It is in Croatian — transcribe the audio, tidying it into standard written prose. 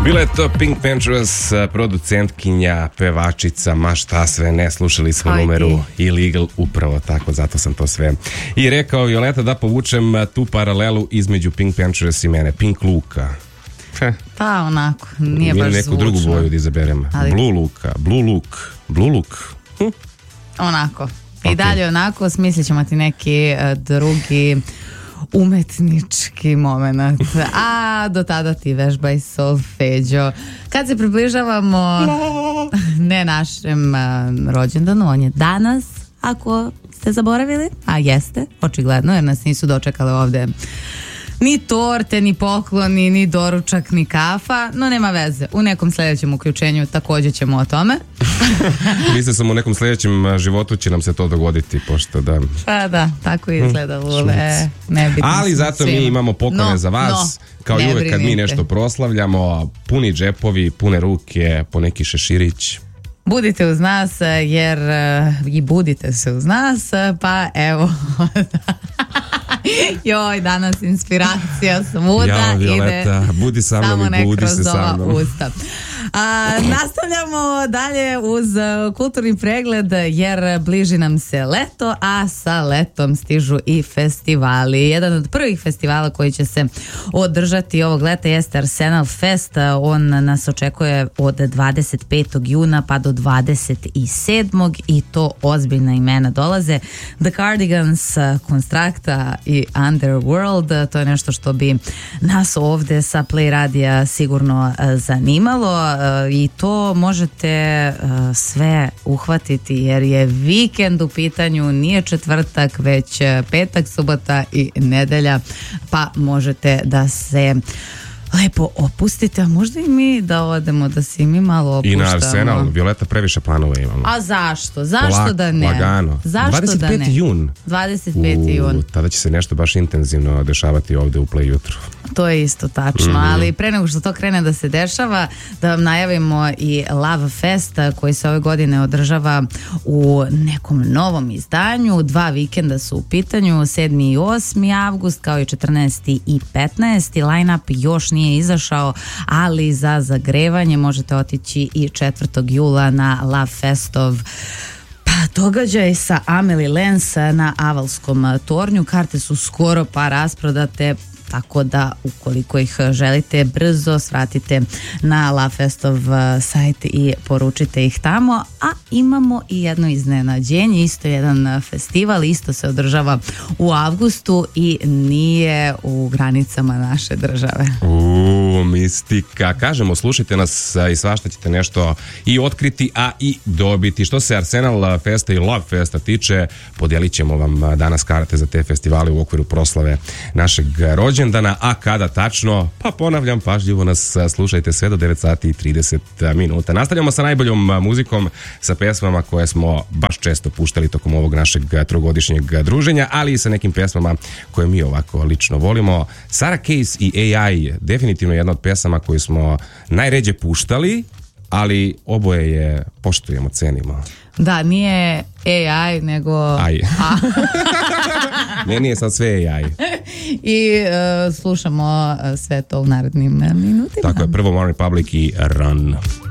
Bila je to Pink Panthers, producentkinja, pevačica, ma šta sve ne, slušali smo numeru Illegal, upravo tako, zato sam to sve i rekao. Violeta, da povučem tu paralelu između Pink Panthers i mene, Pink Luka. Pa onako, nije baš zvučno. Neku drugu boju da izaberem. Ali... Blue Luka, Blue Look. Onako. I dalje onako, smislit ćemo ti neki drugi umetnički moment. A do tada ti vežbaj solfeđo. Kad se približavamo ne našem rođendanu, on je danas, ako ste zaboravili, a jeste, očigledno, jer nas nisu dočekale ovde ni torte, ni pokloni, ni doručak, ni kafa, no nema veze. U nekom sljedećem uključenju također ćemo o tome. Mislim sam u nekom sljedećem životu će nam se to dogoditi, pošto da... Pa da, tako izgleda, Vule. Ali zato mi imamo poklone za vas. Kao i uvek kad mi nešto proslavljamo, puni džepovi, pune ruke, po neki šeširić. Budite uz nas, jer i budite se uz nas, pa evo... Joj, danas inspiracija svuda Violeta, ide budi sa mnom i budi se sa mnom. Usta. Nastavljamo dalje uz kulturni pregled, jer bliži nam se leto, a sa letom stižu i festivali. Jedan od prvih festivala koji će se održati ovog leta jeste Arsenal Fest. On nas očekuje od 25. juna pa do 27. i to ozbiljna imena dolaze. The Cardigans, Constructa i Underworld. To je nešto što bi nas ovde sa Play radija sigurno zanimalo i to možete sve uhvatiti, jer je vikend u pitanju, nije četvrtak, već petak, subota i nedelja, pa možete da se lepo opustite, a možda i mi da odemo, da se i mi malo opuštamo. I na Arsenal, Violeta, previše planova imamo. A zašto? Zašto da ne? Lagano. Zašto 25. da ne? jun. 25. jun. Tada će se nešto baš intenzivno dešavati ovde u Play jutru. To je isto tačno, ali pre nego što to krene da se dešava, da vam najavimo i Love Fest koji se ove godine održava u nekom novom izdanju. 2 vikenda su u pitanju, 7. i 8. avgust, kao i 14. i 15. Line-up još nije izašao, ali za zagrevanje možete otići i 4. jula na Love Festov događaj sa Amelie Lenz na Avalskom tornju. Karte su skoro pa rasprodate, tako da ukoliko ih želite, brzo svratite na LoveFestov sajt i poručite ih tamo. A imamo i jedno iznenađenje, isto jedan festival, isto se održava u avgustu i nije u granicama naše države. Mistika. Kažemo, slušajte nas i svašta ćete nešto i otkriti, a i dobiti. Što se Arsenal Festa i Love Festa tiče, podijelit ćemo vam danas karte za te festivale u okviru proslave našeg rođendana, a kada tačno, pa ponavljam, pažljivo nas slušajte sve do 9 sati i 30 minuta. Nastavljamo sa najboljom muzikom, sa pesmama koje smo baš često puštali tokom ovog našeg trogodišnjeg druženja, ali i sa nekim pesmama koje mi ovako lično volimo. Sarah Case i AI, definitivno jedna od pesama koju smo najređe puštali, ali oboje je poštujemo, cenimo. Da, nije AI, nego AI. Nije sad sve AI. I slušamo sve to u narednim minutima. Tako je, prvo One Republic i Run.